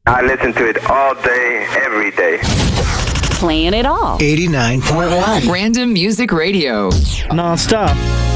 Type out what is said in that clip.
I listen to it all day, every day. Playing it all. 89.1. Random Music Radio. Non-stop.